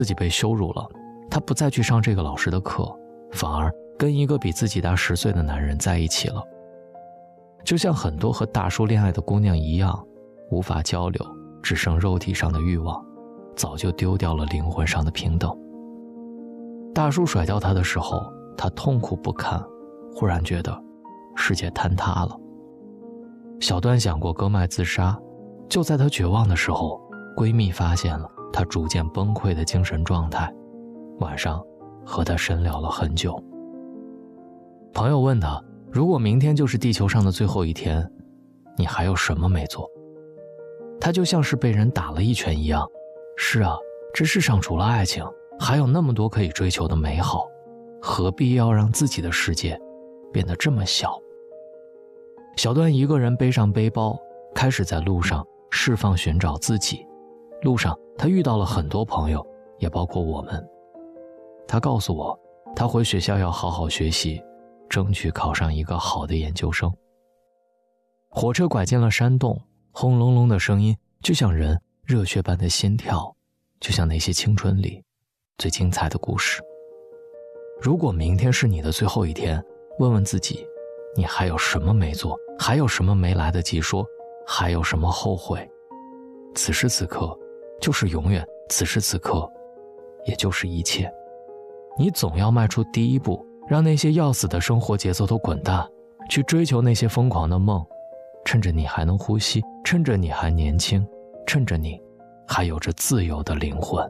自己被羞辱了，他不再去上这个老师的课，反而跟一个比自己大10岁的男人在一起了。就像很多和大叔恋爱的姑娘一样，无法交流，只剩肉体上的欲望，早就丢掉了灵魂上的平等。大叔甩掉她的时候，她痛苦不堪，忽然觉得世界坍塌了。小段想过割脉自杀，就在她绝望的时候，闺蜜发现了她逐渐崩溃的精神状态，晚上和她深聊了很久。朋友问她，如果明天就是地球上的最后一天，你还有什么没做？她就像是被人打了一拳一样，是啊，这世上除了爱情，还有那么多可以追求的美好，何必要让自己的世界变得这么小？小段一个人背上背包，开始在路上释放寻找自己。路上他遇到了很多朋友，也包括我们。他告诉我，他回学校要好好学习，争取考上一个好的研究生。火车拐进了山洞，轰隆隆的声音就像人热血般的心跳，就像那些青春里最精彩的故事。如果明天是你的最后一天，问问自己，你还有什么没做，还有什么没来得及说，还有什么后悔？此时此刻就是永远，此时此刻也就是一切。你总要迈出第一步，让那些要死的生活节奏都滚蛋，去追求那些疯狂的梦。趁着你还能呼吸，趁着你还年轻，趁着你还有着自由的灵魂。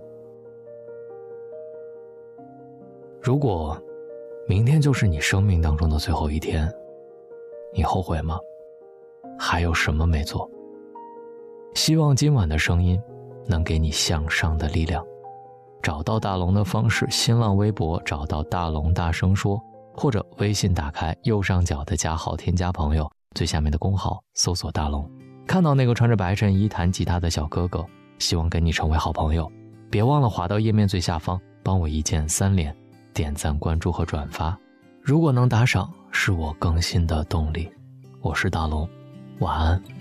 如果明天就是你生命当中的最后一天，你后悔吗？还有什么没做？希望今晚的声音能给你向上的力量。找到大龙的方式，新浪微博找到大龙大声说，或者微信打开右上角的加号添加朋友，最下面的公号搜索大龙，看到那个穿着白衬衣弹吉他的小哥哥，希望跟你成为好朋友。别忘了滑到页面最下方，帮我一键3连，点赞关注和转发，如果能打赏是我更新的动力。我是大龙，晚安。